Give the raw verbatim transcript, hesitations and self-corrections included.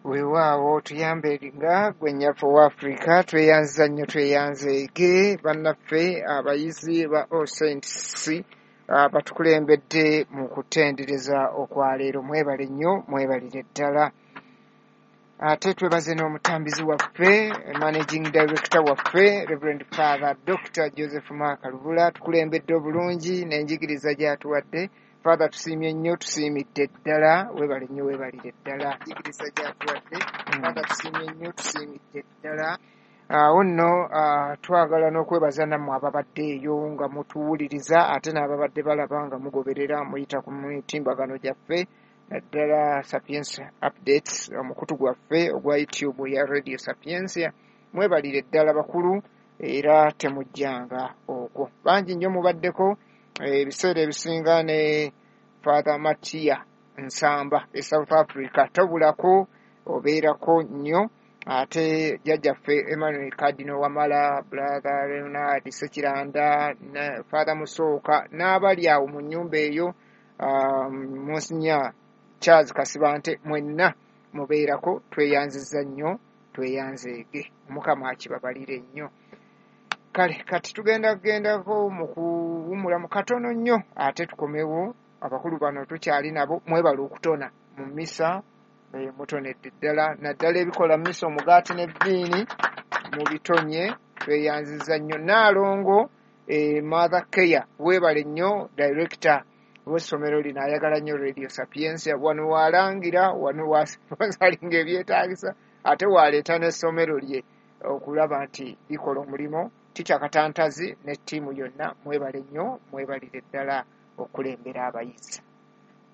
weewaawo tuyambe nga gwe nnyaffe wa Africa tweyanza nnyo tweyanzeege bannaffe abayizi ba All Saints batukulembedde mu kutendereza okwaleero mwebale nnyo mwebalire ddala. Ate twebaze n'omutambizi waffe managing director waffe Reverend Father Doctor Joseph Makalubula tukulembedde obulungi n'enjigiriza gy'atuwadde. Father tusiimye nnyo tusiimidde ddala weebale nnyo weebalire ddala enjigiriza gy'atuwadde. Father tusiimye nnyo tusiimidde ddala. Awo nno twagala n'okwebaza nammwe ababaddeeyo nga mutuwuliriza ate n'ababadde balaba nga mugoberera muyita ku mitimbagano gyaffe naddala Sapiensia Updates omukutu gwaffe ogwa YouTube ya Radio Sapiensia. Mwebalire ddala bakulu era temujjanga okwo. Bangi nnyo mubaddeko ebiseera ebisinga ne Father Matia Nsamba e South Africa tobulako obeerako nnyo. Ate jjajjaffe Emmanuel Cardinal Wamala, Brother Leonard Sekiranda, Father Musooka n'abali awo mu nnyumba eyo, Monsignor Charles Kasibante, mwenna mubeerako tweyanziza nnyo tweyanzeege. Mukama akibabalire nnyo. Kale kati tugenda kugendako mu kuwumula mu katono nnyo ate tukomewo. Abakulu bano tukyali nabo mwebale okutona mu mmisa mutonedde ddala naddala ebikola mmisa omugaati n'ebbiini mu bitonye tweyanziza nnyo. Naalongo Mother Care weebale nnyo director w'essomero lino ayagala nnyo Radio Sapiensia wano waalangira wano wasalinga ebyetaagisa ate waleeta n'essomero lye okulaba nti likola omulimu. Ticha Katantazi ne ttiimu yonna mwebale nnyo mwebalire ddala okulembera abayizi.